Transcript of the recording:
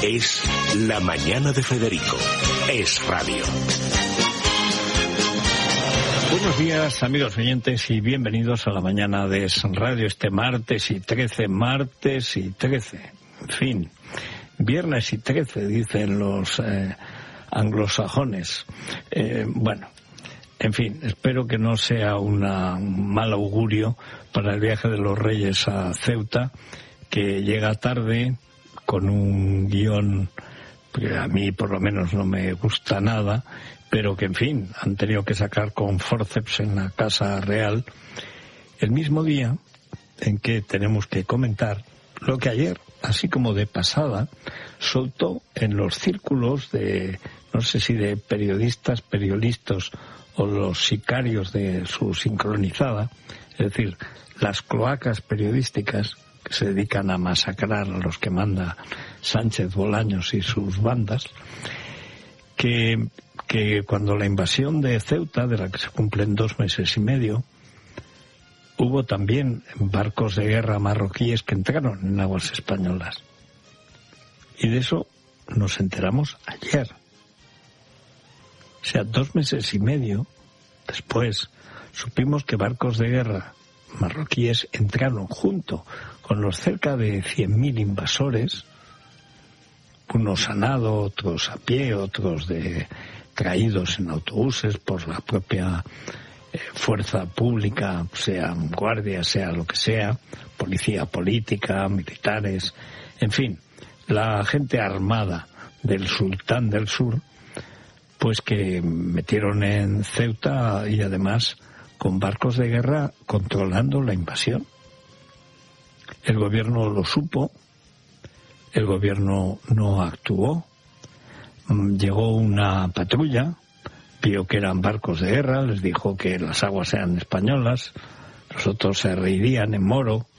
Es La Mañana de Federico. Es radio. Buenos días, amigos oyentes, y bienvenidos a La Mañana de Es Radio este martes y 13. En fin, viernes y 13, dicen los anglosajones. Bueno, en fin, espero que no sea un mal augurio para el viaje de los Reyes a Ceuta, que llega tarde con un guión que a mí por lo menos no me gusta nada, pero que en fin, han tenido que sacar con forceps en la Casa Real el mismo día en que tenemos que comentar lo que ayer, así como de pasada, soltó en los círculos de, no sé si de periodistas o los sicarios de su sincronizada, es decir, las cloacas periodísticas que se dedican a masacrar a los que manda Sánchez Bolaños y sus bandas, que cuando la invasión de Ceuta, de la que se cumplen 2 meses y medio, hubo también barcos de guerra marroquíes que entraron en aguas españolas. Y de eso nos enteramos ayer. O sea, 2 meses y medio después supimos que barcos de guerra marroquíes entraron junto con los cerca de 100.000 invasores, unos a nado, otros a pie, otros traídos en autobuses por la propia fuerza pública, sea guardia, sea lo que sea, policía política, militares, en fin, la gente armada del sultán del sur, pues que metieron en Ceuta y además con barcos de guerra controlando la invasión. El gobierno lo supo, el gobierno no actuó, llegó una patrulla, vio que eran barcos de guerra, les dijo que las aguas eran españolas, los otros se reirían en moro,